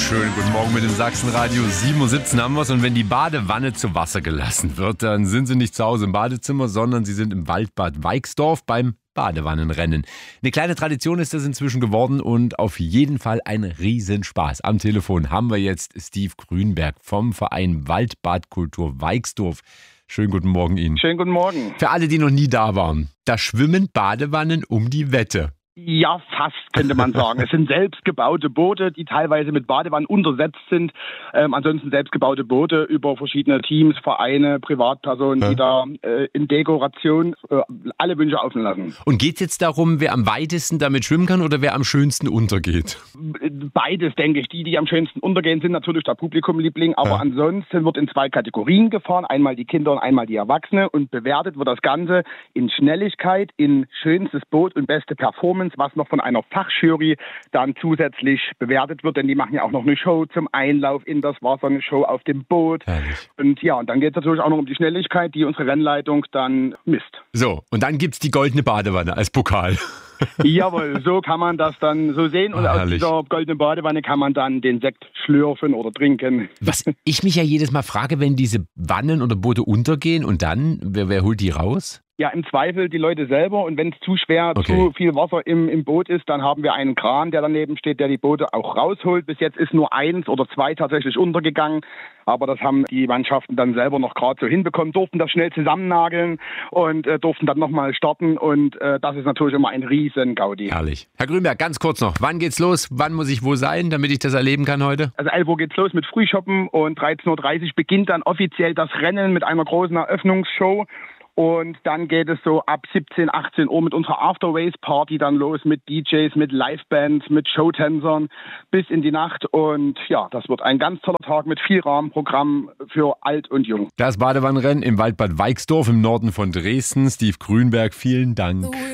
Schönen guten Morgen mit dem Sachsenradio 7:17 haben wir es. Und wenn die Badewanne zu Wasser gelassen wird, dann sind sie nicht zu Hause im Badezimmer, sondern sie sind im Waldbad Weixdorf beim Badewannenrennen. Eine kleine Tradition ist das inzwischen geworden und auf jeden Fall ein Riesenspaß. Am Telefon haben wir jetzt Steve Grünberg vom Verein Waldbadkultur Weixdorf. Schönen guten Morgen Ihnen. Schönen guten Morgen. Für alle, die noch nie da waren, da schwimmen Badewannen um die Wette. Ja, fast könnte man sagen. Es sind selbstgebaute Boote, die teilweise mit Badewannen untersetzt sind. Ansonsten selbstgebaute Boote über verschiedene Teams, Vereine, Privatpersonen, die da in Dekoration alle Wünsche offen lassen. Und geht es jetzt darum, wer am weitesten damit schwimmen kann oder wer am schönsten untergeht? Beides, denke ich. Die am schönsten untergehen, sind natürlich der Publikumliebling. Aber ansonsten wird in 2 Kategorien gefahren. Einmal die Kinder und einmal die Erwachsene. Und bewertet wird das Ganze in Schnelligkeit, in schönstes Boot und beste Performance, was noch von einer Fachjury dann zusätzlich bewertet wird, denn die machen ja auch noch eine Show zum Einlauf in das Wasser, eine Show auf dem Boot. Herrlich. Und ja, und dann geht es natürlich auch noch um die Schnelligkeit, die unsere Rennleitung dann misst. So, und dann gibt's die goldene Badewanne als Pokal. Jawohl, so kann man das dann so sehen. Und aus herrlich. dieser goldenen Badewanne kann man dann den Sekt schlürfen oder trinken. Was ich mich ja jedes Mal frage, wenn diese Wannen oder Boote untergehen und dann, wer holt die raus? Ja, im Zweifel die Leute selber. Und wenn es zu schwer, zu viel Wasser im Boot ist, dann haben wir einen Kran, der daneben steht, der die Boote auch rausholt. Bis jetzt ist nur 1 oder 2 tatsächlich untergegangen. Aber das haben die Mannschaften dann selber noch gerade so hinbekommen, durften das schnell zusammennageln und durften dann nochmal starten. Und das ist natürlich immer ein riesen Gaudi. Herrlich. Herr Grünberg, ganz kurz noch. Wann geht's los? Wann muss ich wo sein, damit ich das erleben kann heute? Also 11 Uhr geht's los mit Frühshoppen und 13.30 Uhr beginnt dann offiziell das Rennen mit einer großen Eröffnungsshow. Und dann geht es so ab 17, 18 Uhr mit unserer After-Race-Party dann los mit DJs, mit Livebands, mit Showtänzern bis in die Nacht. Und ja, das wird ein ganz toller Tag mit viel Rahmenprogramm für alt und jung. Das Badewannenrennen im Waldbad Weixdorf im Norden von Dresden. Steve Grünberg, vielen Dank.